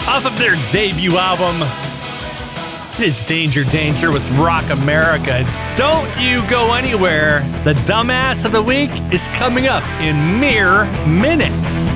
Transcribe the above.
Off of their debut album, it is Danger Danger with Rock America. Don't you go anywhere. The Dumbass of the Week is coming up in mere minutes.